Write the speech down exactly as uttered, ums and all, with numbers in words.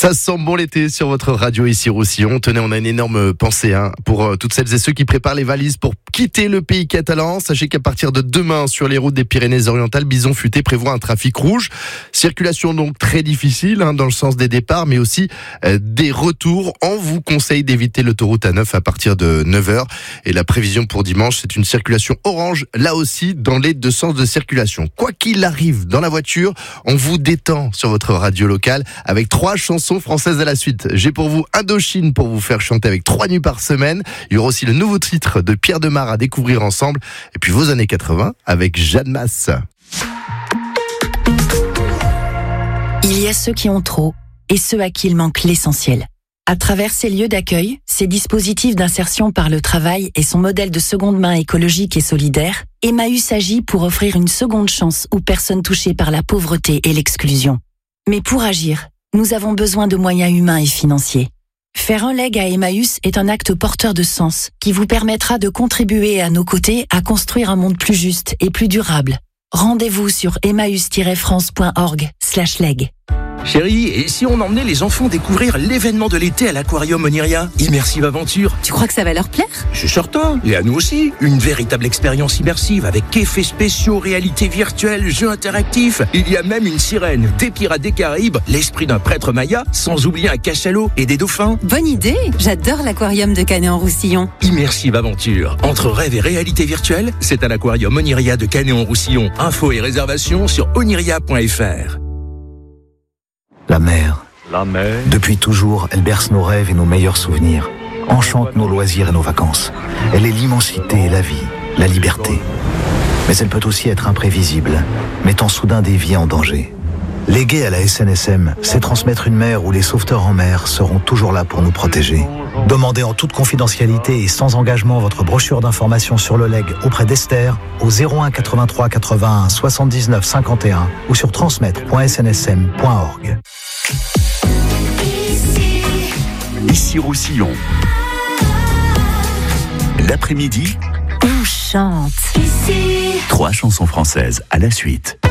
Ça sent bon l'été sur votre radio ici Roussillon. Tenez, on a une énorme pensée hein, pour euh, toutes celles et ceux qui préparent les valises pour quitter le pays catalan. Sachez qu'à partir de demain, sur les routes des Pyrénées-Orientales, Bison Futé prévoit un trafic rouge. Circulation donc très difficile hein, dans le sens des départs, mais aussi euh, des retours. On vous conseille d'éviter l'autoroute A neuf à partir de neuf heures. Et la prévision pour dimanche, c'est une circulation orange, là aussi, dans les deux sens de circulation. Quoi qu'il arrive dans la voiture, on vous détend sur votre radio locale avec trois chansons françaises à la suite. J'ai pour vous Indochine pour vous faire chanter avec trois nuits par semaine. Il y aura aussi le nouveau titre de Pierre Demar à découvrir ensemble. Et puis vos années quatre-vingts avec Jeanne Masse. Il y a ceux qui ont trop et ceux à qui il manque l'essentiel. À travers ces lieux d'accueil, ces dispositifs d'insertion par le travail et son modèle de seconde main écologique et solidaire, Emmaüs agit pour offrir une seconde chance aux personnes touchées par la pauvreté et l'exclusion. Mais pour agir, nous avons besoin de moyens humains et financiers. Faire un leg à Emmaüs est un acte porteur de sens qui vous permettra de contribuer à nos côtés à construire un monde plus juste et plus durable. Rendez-vous sur emmaüs tiret france point org slash leg. Chérie, et si on emmenait les enfants découvrir l'événement de l'été à l'aquarium Oniria, Immersive Aventure? Tu crois que ça va leur plaire? Je suis certain, et à nous aussi. Une véritable expérience immersive avec effets spéciaux, réalité virtuelle, jeux interactifs. Il y a même une sirène, des pirates des Caraïbes, l'esprit d'un prêtre maya, sans oublier un cachalot et des dauphins. Bonne idée! J'adore l'aquarium de Canet-en-Roussillon. Immersive Aventure. Entre rêve et réalité virtuelle, c'est à l'aquarium Oniria de Canet-en-Roussillon. Infos et réservations sur oniria point f r. La mer. La mer. Depuis toujours, elle berce nos rêves et nos meilleurs souvenirs, enchante nos loisirs et nos vacances. Elle est l'immensité et la vie, la liberté. Mais elle peut aussi être imprévisible, mettant soudain des vies en danger. Léguer à la S N S M, c'est transmettre une mer où les sauveteurs en mer seront toujours là pour nous protéger. Demandez en toute confidentialité et sans engagement votre brochure d'information sur le leg auprès d'Esther au zéro un quatre-vingt-trois quatre-vingt-un soixante-dix-neuf cinquante et un ou sur transmettre point s n s m point org. Ici Roussillon. L'après-midi, On chante. trois chansons françaises à la suite.